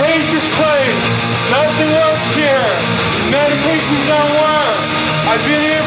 hate this place. Nothing works here. Medications don't work. I've been here